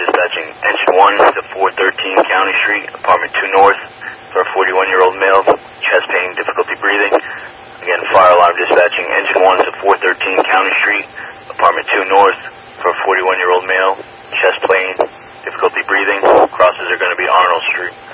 dispatching engine 1 to 413 County Street, apartment 2 north, for a 41-year-old male, chest pain, difficulty breathing. Again, fire alarm dispatching engine 1 to 413 County Street, apartment 2 north, for a 41-year-old male, chest pain, difficulty breathing. Crosses are going to be Arnold Street.